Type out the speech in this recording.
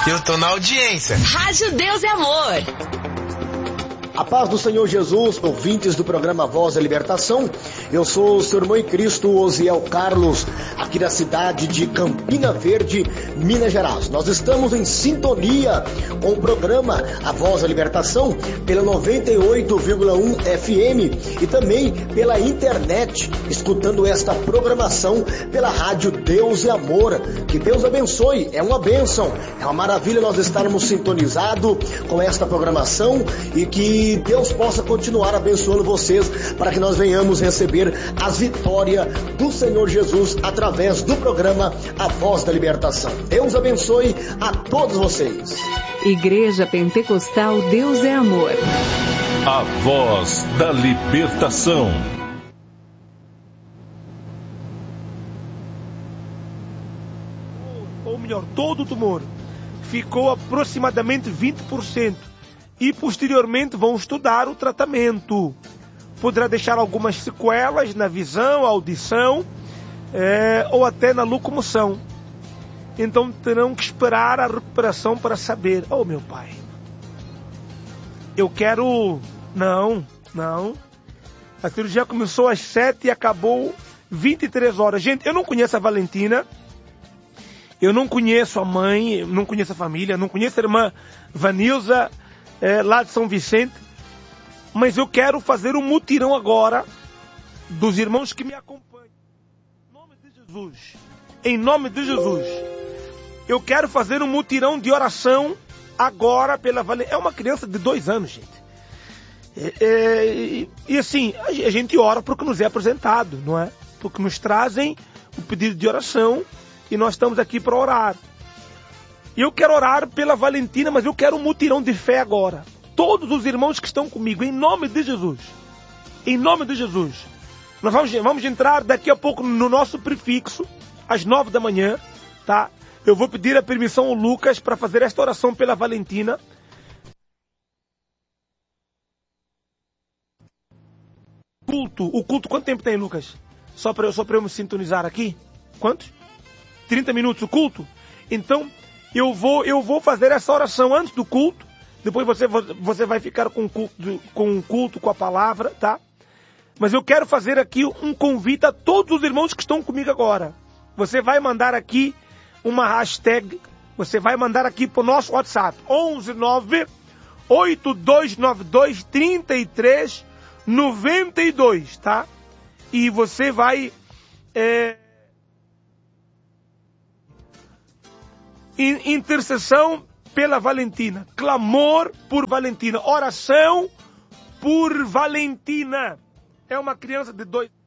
Eu tô na audiência. Rádio Deus e Amor. A paz do Senhor Jesus, ouvintes do programa Voz da Libertação. Eu sou o seu irmão em Cristo, Osiel Carlos, aqui da cidade de Campina Verde, Minas Gerais. Nós estamos em sintonia com o programa A Voz da Libertação pela 98,1 FM e também pela internet, escutando esta programação pela Rádio Deus e Amor. Que Deus abençoe, é uma bênção, é uma maravilha nós estarmos sintonizados com esta programação e que Deus possa continuar abençoando vocês para que nós venhamos receber as vitórias do Senhor Jesus através do programa A Voz da Libertação. Deus abençoe a todos vocês. Igreja Pentecostal Deus é Amor. A Voz da Libertação. Ou melhor, todo o tumor ficou aproximadamente 20%. E posteriormente vão estudar o tratamento. Poderá deixar algumas sequelas na visão, audição, ou até na locomoção. Então terão que esperar a recuperação para saber. Oh, meu pai, eu quero... Não. A cirurgia começou às 7 e acabou 23 horas. Gente, eu não conheço a Valentina. Eu não conheço a mãe, eu não conheço a família, não conheço a irmã Vanilza, lá de São Vicente, mas eu quero fazer um mutirão agora dos irmãos que me acompanham. Em nome de Jesus, em nome de Jesus, eu quero fazer um mutirão de oração agora pela Valentina. É uma criança de 2 anos, gente. E assim, a gente ora porque nos é apresentado, não é? Porque nos trazem o pedido de oração e nós estamos aqui para orar. Eu quero orar pela Valentina, mas eu quero um mutirão de fé agora. Todos os irmãos que estão comigo, em nome de Jesus. Em nome de Jesus. Nós vamos entrar daqui a pouco no nosso prefixo, às 9 da manhã, tá? Eu vou pedir a permissão ao Lucas para fazer esta oração pela Valentina. O culto, quanto tempo tem, Lucas? Só para eu me sintonizar aqui? Quantos? 30 minutos o culto? Então... Eu vou fazer essa oração antes do culto. Depois você vai ficar com o culto, com a palavra, tá? Mas eu quero fazer aqui um convite a todos os irmãos que estão comigo agora. Você vai mandar aqui uma hashtag. Você vai mandar aqui para o nosso WhatsApp. 119-8292-3392, tá? E você vai... intercessão pela Valentina, clamor por Valentina, oração por Valentina. É uma criança de 2